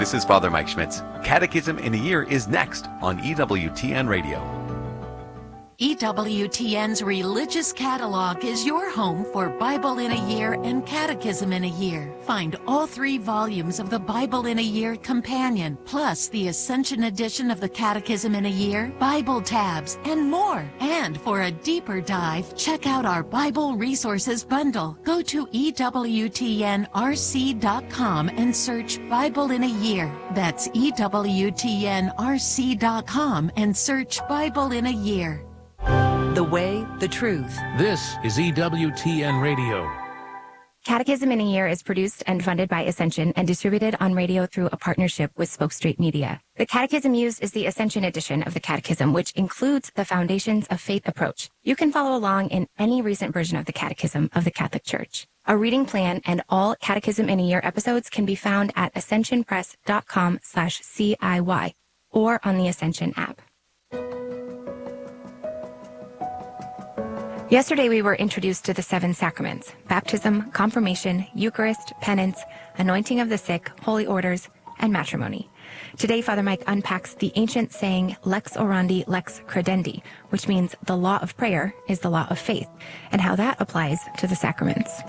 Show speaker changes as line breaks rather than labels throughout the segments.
This is Father Mike Schmitz. Catechism in a Year is next on EWTN Radio.
EWTN's Religious Catalog is your home for Bible in a Year and Catechism in a Year. Find all 3 volumes of the Bible in a Year Companion, plus the Ascension edition of the Catechism in a Year, Bible tabs, and more. And for a deeper dive, check out our Bible Resources Bundle. Go to EWTNRC.com and search Bible in a Year. That's EWTNRC.com and search Bible in a Year.
The way, the truth.
This is EWTN Radio.
Catechism in a Year is produced and funded by Ascension and distributed on radio through a partnership with Spoke Street Media. The catechism used is the Ascension edition of the Catechism, which includes the Foundations of Faith approach. You can follow along in any recent version of the Catechism of the Catholic Church. A reading plan and all Catechism in a Year episodes can be found at ascensionpress.com/CIY or on the Ascension app. Yesterday, we were introduced to the 7 sacraments: baptism, confirmation, Eucharist, penance, anointing of the sick, holy orders, and matrimony. Today, Father Mike unpacks the ancient saying, lex orandi, lex credendi, which means the law of prayer is the law of faith, and how that applies to the sacraments.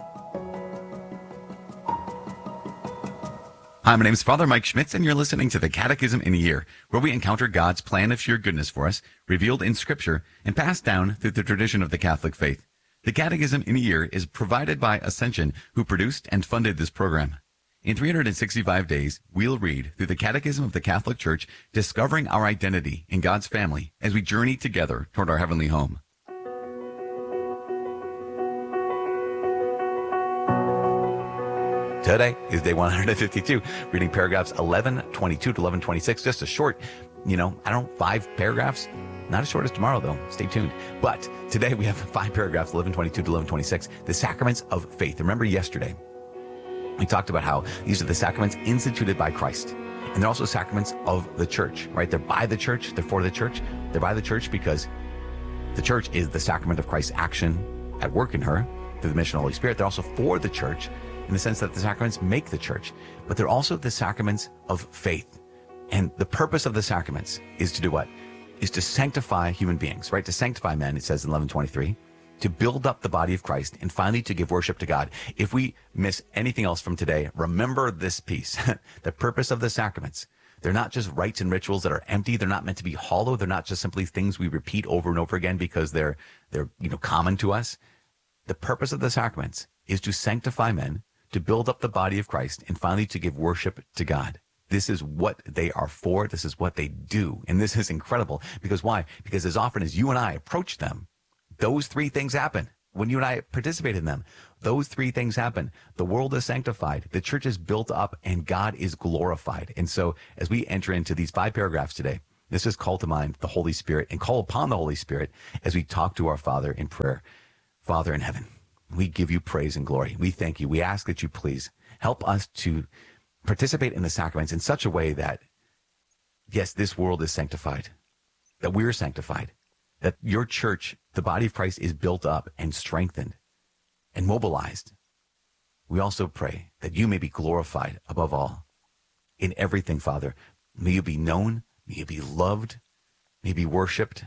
Hi, my name is Father Mike Schmitz, and you're listening to the Catechism in a Year, where we encounter God's plan of sheer goodness for us, revealed in Scripture, and passed down through the tradition of the Catholic faith. The Catechism in a Year is provided by Ascension, who produced and funded this program. In 365 days, we'll read through the Catechism of the Catholic Church, discovering our identity in God's family as we journey together toward our heavenly home. Today is day 152, reading paragraphs 1122 to 1126. Just a short, 5 paragraphs. Not as short as tomorrow, though. Stay tuned. But today we have 5 paragraphs, 1122 to 1126, the sacraments of faith. Remember yesterday, we talked about how these are the sacraments instituted by Christ. And they're also sacraments of the church, right? They're by the church. They're for the church. They're by the church because the church is the sacrament of Christ's action at work in her through the mission of the Holy Spirit. They're also for the church, in the sense that the sacraments make the church, but they're also the sacraments of faith. And the purpose of the sacraments is to do what? Is to sanctify human beings, right? To sanctify men, it says in 1123, to build up the body of Christ, and finally to give worship to God. If we miss anything else from today, remember this piece. The purpose of the sacraments, they're not just rites and rituals that are empty. They're not meant to be hollow. They're not just simply things we repeat over and over again because they're common to us. The purpose of the sacraments is to sanctify men, to build up the body of Christ, and finally to give worship to God. This is what they are for. This is what they do. And this is incredible. Because why? Because as often as you and I approach them, those 3 things happen. When you and I participate in them, those 3 things happen. The world is sanctified, the church is built up, and God is glorified. And so as we enter into these 5 paragraphs today, this is call to mind the Holy Spirit and call upon the Holy Spirit as we talk to our Father in prayer. Father in heaven, we give you praise and glory. We thank you. We ask that you please help us to participate in the sacraments in such a way that, yes, this world is sanctified, that we're sanctified, that your church, the body of Christ, is built up and strengthened and mobilized. We also pray that you may be glorified above all in everything, Father. May you be known, may you be loved, may you be worshipped.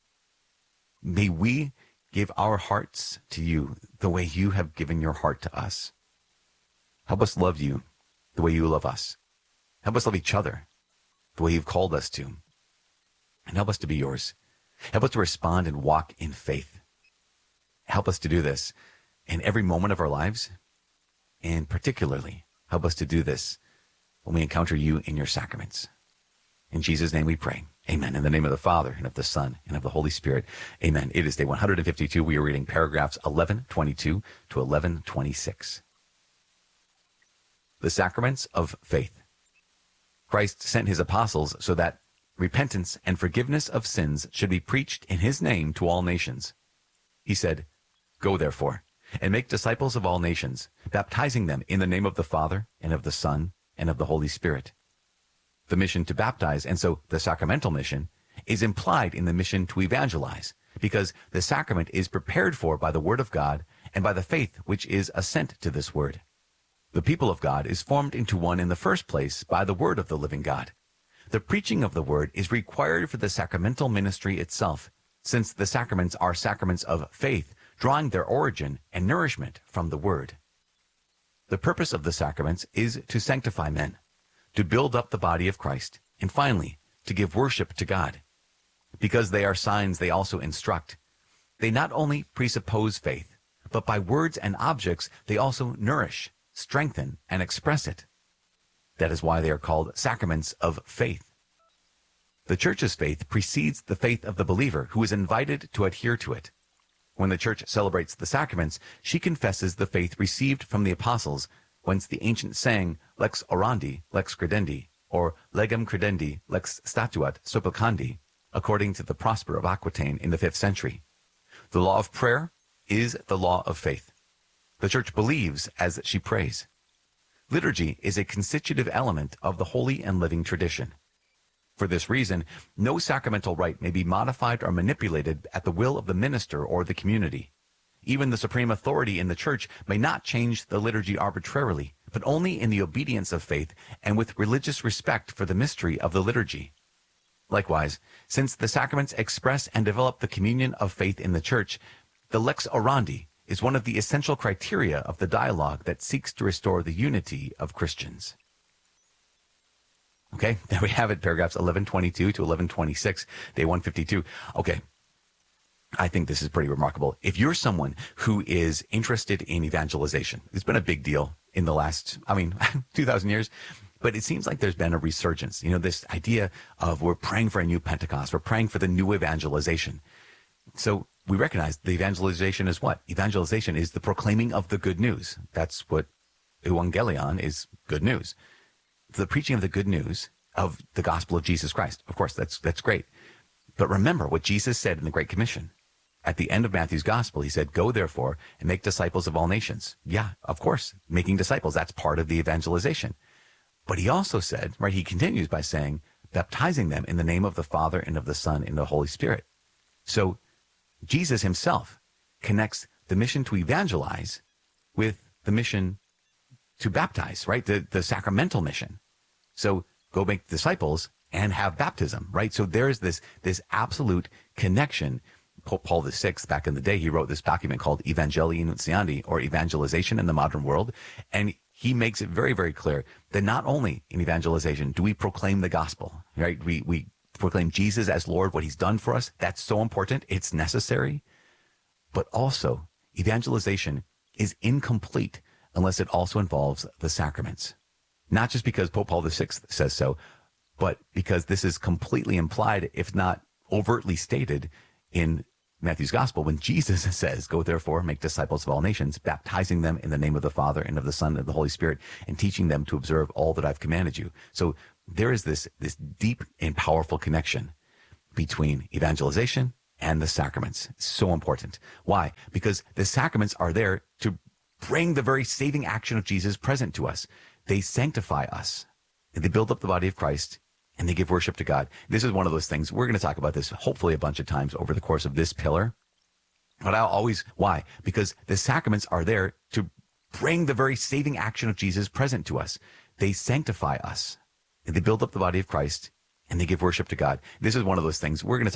May we give our hearts to you the way you have given your heart to us. Help us love you the way you love us. Help us love each other the way you've called us to. And help us to be yours. Help us to respond and walk in faith. Help us to do this in every moment of our lives. And particularly, help us to do this when we encounter you in your sacraments. In Jesus' name we pray. Amen. In the name of the Father, and of the Son, and of the Holy Spirit. Amen. It is day 152. We are reading paragraphs 1122 to 1126. The sacraments of faith. Christ sent his apostles so that repentance and forgiveness of sins should be preached in his name to all nations. He said, "Go therefore, and make disciples of all nations, baptizing them in the name of the Father, and of the Son, and of the Holy Spirit." The mission to baptize, and so the sacramental mission, is implied in the mission to evangelize, because the sacrament is prepared for by the Word of God and by the faith which is assent to this Word. The people of God is formed into one in the first place by the word of the living God. The preaching of the word is required for the sacramental ministry itself, since the sacraments are sacraments of faith, drawing their origin and nourishment from the word. The purpose of the sacraments is to sanctify men, to build up the body of Christ, and finally, to give worship to God. Because they are signs, they also instruct. They not only presuppose faith, but by words and objects, they also nourish, strengthen, and express it. That is why they are called sacraments of faith. The Church's faith precedes the faith of the believer who is invited to adhere to it. When the Church celebrates the sacraments, she confesses the faith received from the apostles, whence the ancient saying, lex orandi, lex credendi, or legem credendi, lex statuat supplicandi, according to the Prosper of Aquitaine in the 5th century. The law of prayer is the law of faith. The Church believes as she prays. Liturgy is a constitutive element of the holy and living tradition. For this reason, no sacramental rite may be modified or manipulated at the will of the minister or the community. Even the supreme authority in the Church may not change the liturgy arbitrarily, but only in the obedience of faith and with religious respect for the mystery of the liturgy. Likewise, since the sacraments express and develop the communion of faith in the Church, the lex orandi is one of the essential criteria of the dialogue that seeks to restore the unity of Christians. Okay, there we have it, paragraphs 1122 to 1126, day 152. Okay, I think this is pretty remarkable. If you're someone who is interested in evangelization, it's been a big deal in the last, 2,000 years, but it seems like there's been a resurgence. You know, this idea of we're praying for a new Pentecost, we're praying for the new evangelization. So we recognize the evangelization is what? Evangelization is the proclaiming of the good news. That's what evangelion is, good news. The preaching of the good news of the gospel of Jesus Christ. Of course, that's great. But remember what Jesus said in the Great Commission. At the end of Matthew's gospel, he said, go therefore and make disciples of all nations. Yeah, of course, making disciples, that's part of the evangelization. But he also said, right, he continues by saying, baptizing them in the name of the Father and of the Son and the Holy Spirit. So Jesus himself connects the mission to evangelize with the mission to baptize, right? The sacramental mission. So go make disciples and have baptism, right? So there's this absolute connection. Pope Paul VI, back in the day, he wrote this document called Evangelii Nuntiandi, or Evangelization in the Modern World. And he makes it very, very clear that not only in evangelization do we proclaim the gospel, right? We proclaim Jesus as Lord, what he's done for us. That's so important. It's necessary. But also, evangelization is incomplete unless it also involves the sacraments. Not just because Pope Paul VI says so, but because this is completely implied, if not overtly stated, in Matthew's gospel when Jesus says, go therefore, make disciples of all nations, baptizing them in the name of the Father and of the Son and of the Holy Spirit, and teaching them to observe all that I've commanded you. So there is this deep and powerful connection between evangelization and the sacraments. It's so important. Why? Because the sacraments are there to bring the very saving action of Jesus present to us. They sanctify us. They build up the body of Christ, and they give worship to God. This is one of those things. We're going to talk about this hopefully a bunch of times over the course of this pillar. But why? Because the sacraments are there to bring the very saving action of Jesus present to us. They sanctify us. And they build up the body of Christ, and they give worship to God. This is one of those things. We're going to